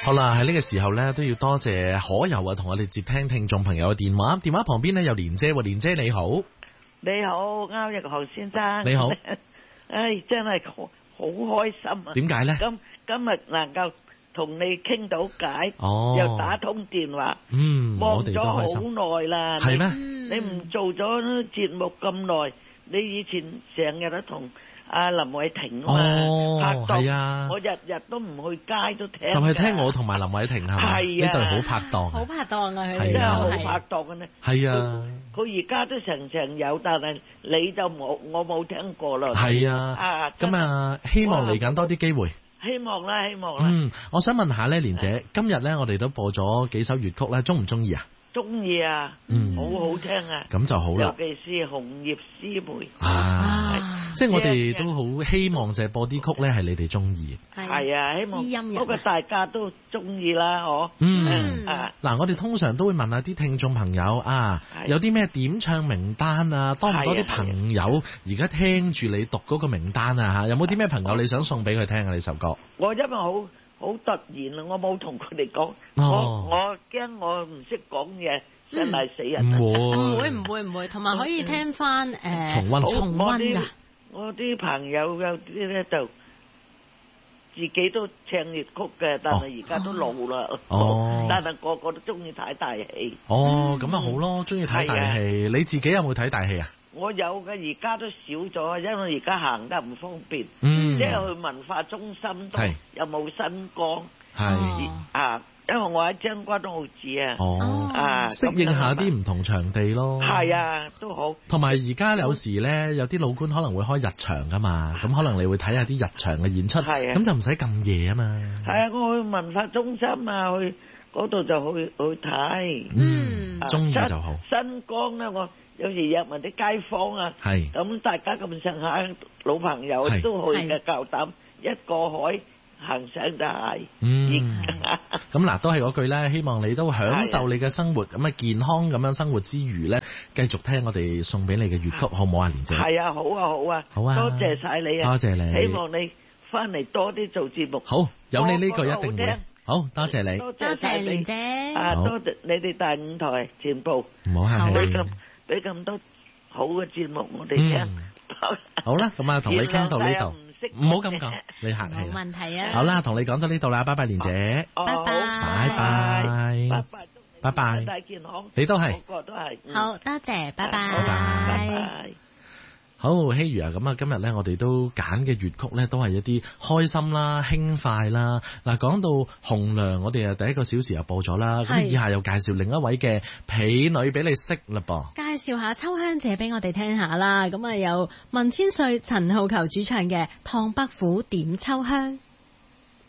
好啦，喺呢個時候咧都要多謝可柔啊，同我哋接聽聽眾朋友嘅電話。電話旁邊咧有蓮姐，蓮姐你好。 你好，歐日豪先生。 你好。 唉，真係好開心啊！ 點解咧？ 今日能夠同你傾到偈，又打通電話， 我哋都開心。 望咗好耐啦。 係咩？ 你唔做咗節目咁耐，你以前成日都同阿林偉霆啊嘛拍檔， 係啊， 我日日都唔去街都聽。 就係聽我同埋林偉霆係嘛？呢對好拍檔。 好拍檔啊！佢哋真係好拍檔嘅呢。 係啊。 佢而家都成有，但係你就冇，我冇聽過咯。 係啊。咁啊，希望嚟緊多啲機會。 希望啦，希望啦。 我想問下咧，蓮姐，今日咧我哋都播咗幾首粵曲咧，中唔中意啊？ 中意啊，好好聽啊。 咁就好啦。 尤其是紅葉詩梅。 即係我哋都好希望就係播啲曲咧，係你哋中意。 係啊，希望不過大家都中意啦， 嗱，我哋通常都會問下啲聽眾朋友啊，有啲咩點唱名單啊？多唔多啲朋友而家聽住你讀嗰個名單啊？有冇啲咩朋友你想送俾佢聽啊？呢首歌我因為好突然啊，我冇同佢哋講，我驚我唔識講嘢，真係死人。 唔會，同埋可以聽翻重溫噶。 我啲朋友有啲咧就自己都唱粵曲嘅，但係而家都老啦。但係個個都中意睇大戲。 咁啊好咯，中意睇大戲。你自己有冇睇大戲啊？ 我有嘅，而家都少咗，因為而家行得唔方便。即係去文化中心都又冇新光。因為我喺將軍澳住啊， 適應下啲唔同場地咯。 係啊，都好。同埋而家有時咧，有啲老倌可能會開日場噶嘛，咁可能你會睇下啲日場嘅演出，咁就唔使咁夜啊嘛。 係啊，我去文化中心啊，去嗰度就去睇。 中意就好。 新光咧，我有時約埋啲街坊啊，咁大家咁上下老朋友都去嘅，夠膽一過海。行上就係， 咁嗱，都係嗰句咧，希望你都享受你嘅生活，咁健康咁樣生活之餘咧，繼續聽我哋送俾你嘅粵曲，好唔好啊，蓮姐？ 係啊，好啊，多謝晒你啊， 多謝你， 希望你翻嚟多啲做節目。 好，有你呢個一定會。好，多謝你， 多謝蓮姐， 多謝你哋大舞台全部， 唔好客氣， 俾咁多好嘅節目我哋聽。 好啦，咁啊，同你傾到呢度。唔好咁講，你客氣。 冇問題啊。 好啦，同你講到呢度啦，拜拜，蓮姐。 拜拜。 拜拜。 身體健康。 你都係。 個個都係。 好多謝，拜拜。 拜拜。好，希如啊，咁啊，今日咧，我哋都揀嘅粵曲咧，都係一啲開心啦、輕快啦。嗱，講到紅娘，我哋啊第一個小時又播咗啦，咁以下又介紹另一位嘅婢女俾你識啦噃。 介紹下秋香姐俾我哋聽下啦，咁啊有文千歲、陳浩球主唱嘅《唐伯虎點秋香》。